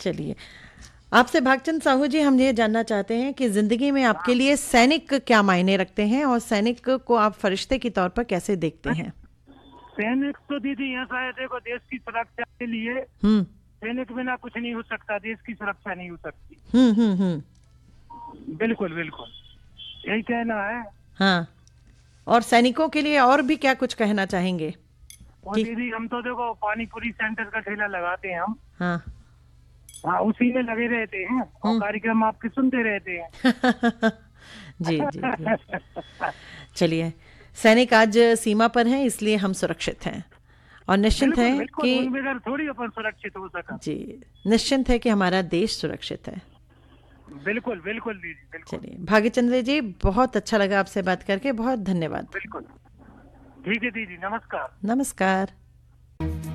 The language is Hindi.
चलिए, आपसे भागचंद साहू जी हम ये जानना चाहते हैं कि जिंदगी में आपके लिए सैनिक क्या मायने रखते हैं और सैनिक को आप फरिश्ते के तौर पर कैसे देखते हैं? सैनिक तो दीदी ऐसा है, देखो देश की सुरक्षा के लिए हम्म सैनिक बिना कुछ नहीं हो सकता, देश की सुरक्षा नहीं हो सकती। हम्म। बिल्कुल बिल्कुल, यही कहना है। हाँ, और सैनिकों के लिए और भी क्या कुछ कहना चाहेंगे? और कि दीदी हम तो देखो पानी पूरी सेंटर का ठेला लगाते हैं हम। हाँ। हाँ, उसी में लगे रहते हैं और कार्यक्रम आपके सुनते रहते हैं। जी जी जी। चलिए, सैनिक आज सीमा पर हैं इसलिए हम सुरक्षित हैं और निश्चिंत बिल्कुल हैं बिल्कुल, कि उन बगैर थोड़ी अपन सुरक्षित हो सका। जी, निश्चिंत है कि हमारा देश सुरक्षित है। बिल्कुल बिल्कुल दीदी, बिल्कुल चलिए भाग्यचंद्र जी, बहुत अच्छा लगा आपसे बात करके, बहुत धन्यवाद। बिल्कुल। ठीक है दीदी, नमस्कार। नमस्कार।